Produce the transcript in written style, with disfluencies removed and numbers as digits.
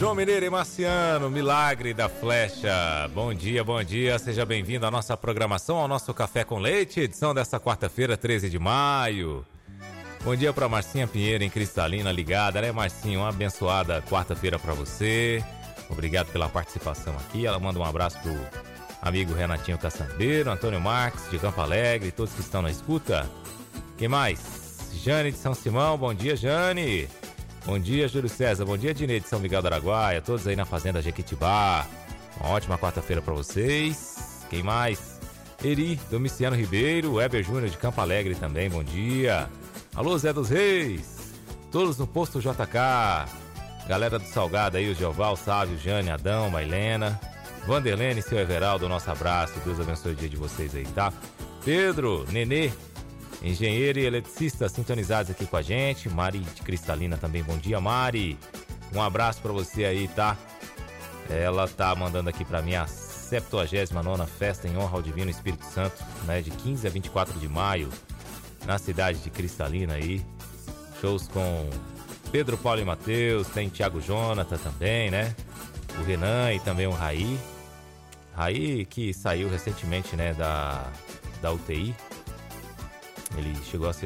João Mineiro e Marciano, Milagre da Flecha. Bom dia, seja bem-vindo à nossa programação, ao nosso Café com Leite, edição desta quarta-feira, 13 de maio. Bom dia para Marcinha Pinheiro em Cristalina, ligada, né, Marcinha? Uma abençoada quarta-feira para você. Obrigado pela participação aqui. Ela manda um abraço pro amigo Renatinho Caçambeiro, Antônio Marques de Campo Alegre, todos que estão na escuta. Quem mais? Jane de São Simão, bom dia, Jane. Bom dia, Júlio César. Bom dia, Dinei de São Miguel do Araguaia. Todos aí na Fazenda Jequitibá. Uma ótima quarta-feira para vocês. Quem mais? Eri, Domiciano Ribeiro. Weber Júnior de Campo Alegre também. Bom dia. Alô, Zé dos Reis. Todos no Posto JK. Galera do Salgado aí, o Jeoval, Sávio, Jane, Adão, Mailena. Vanderlene e seu Everaldo, nosso abraço. Deus abençoe o dia de vocês aí, tá? Pedro, Nenê. Engenheiro e eletricista sintonizados aqui com a gente. Mari de Cristalina também, bom dia, Mari. Um abraço pra você aí, tá? Ela tá mandando aqui pra mim a 79ª Festa em Honra ao Divino Espírito Santo, né? De 15 a 24 de maio, na cidade de Cristalina aí. Shows com Pedro, Paulo e Matheus, tem Thiago Jonathan também, né? O Renan e também o Raí. Raí que saiu recentemente, né, da UTI. Ele chegou a ser